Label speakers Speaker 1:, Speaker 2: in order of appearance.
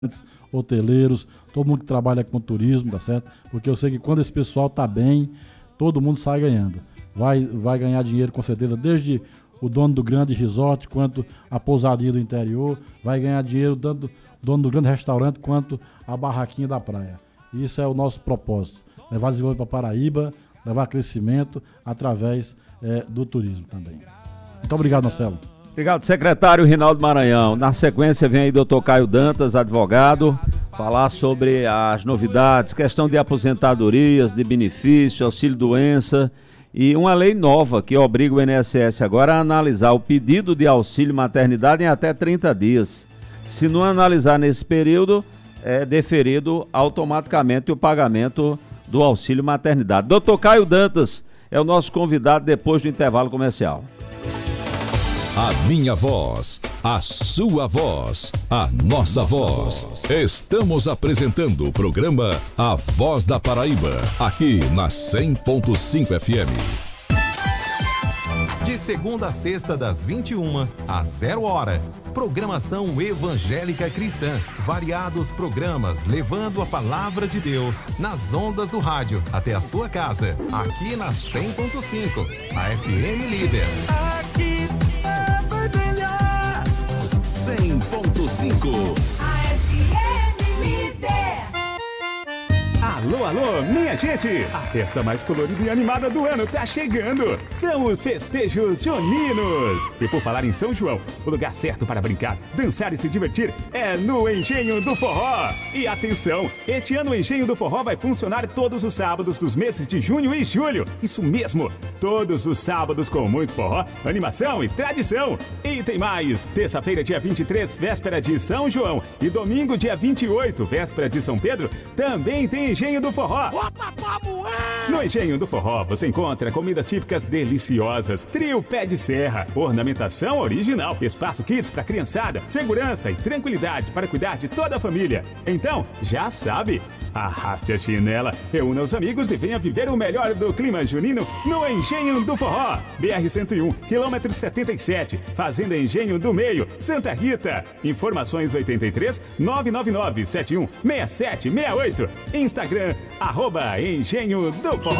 Speaker 1: hoteleiros, todo mundo que trabalha com turismo, tá certo? Porque eu sei que quando esse pessoal tá bem, todo mundo sai ganhando. Vai ganhar dinheiro com certeza, desde o dono do grande resort, quanto a pousadia do interior, vai ganhar dinheiro tanto o dono do grande restaurante, quanto a barraquinha da praia. Isso é o nosso propósito, levar desenvolvimento para Paraíba, levar crescimento através do turismo também. Muito obrigado, Marcelo.
Speaker 2: Obrigado, secretário Rinaldo Maranhão. Na sequência vem aí doutor Caio Dantas, advogado, falar sobre as novidades, questão de aposentadorias, de benefício, auxílio-doença e uma lei nova que obriga o INSS agora a analisar o pedido de auxílio maternidade em até 30 dias. Se não analisar nesse período, é deferido automaticamente o pagamento do auxílio maternidade. Doutor Caio Dantas é o nosso convidado depois do intervalo comercial.
Speaker 3: A minha voz, a sua voz, a nossa voz. Estamos apresentando o programa A Voz da Paraíba, aqui na 100.5 FM.
Speaker 4: De segunda a sexta, das 21 às 0 hora. Programação evangélica cristã. Variados programas levando a palavra de Deus nas ondas do rádio até a sua casa. Aqui na 100.5, a FM Líder.
Speaker 5: Aqui é melhor.
Speaker 4: 100.5.
Speaker 5: A FM Líder.
Speaker 6: Alô, alô, minha gente! A festa mais colorida e animada do ano tá chegando! São os festejos juninos! E por falar em São João, o lugar certo para brincar, dançar e se divertir é no Engenho do Forró! E atenção, este ano o Engenho do Forró vai funcionar todos os sábados dos meses de junho e julho! Isso mesmo! Todos os sábados com muito forró, animação e tradição! E tem mais! Terça-feira, dia 23, véspera de São João, e domingo, dia 28, véspera de São Pedro, também tem Engenho do Forró. No Engenho do Forró você encontra comidas típicas deliciosas, trio pé de serra, ornamentação original, espaço kids para criançada, segurança e tranquilidade para cuidar de toda a família. Então, já sabe, arraste a chinela, reúna os amigos e venha viver o melhor do clima junino no Engenho do Forró. BR-101, quilômetro 77, Fazenda Engenho do Meio, Santa Rita. Informações 83 999 71 6768. Instagram, @Engenho do Forró.